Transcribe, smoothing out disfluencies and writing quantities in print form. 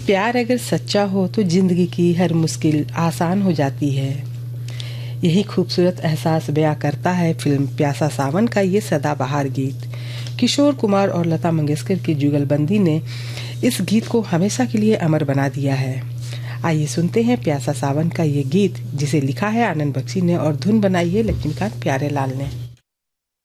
प्यार अगर सच्चा हो तो जिंदगी की हर मुश्किल आसान हो जाती है। यही खूबसूरत एहसास बयां करता है फिल्म प्यासा सावन का ये सदाबहार गीत। किशोर कुमार और लता मंगेशकर की जुगलबंदी ने इस गीत को हमेशा के लिए अमर बना दिया है। आइए सुनते हैं प्यासा सावन का ये गीत, जिसे लिखा है आनंद बख्शी ने और धुन बनाई है लक्ष्मीकांत प्यारेलाल ने।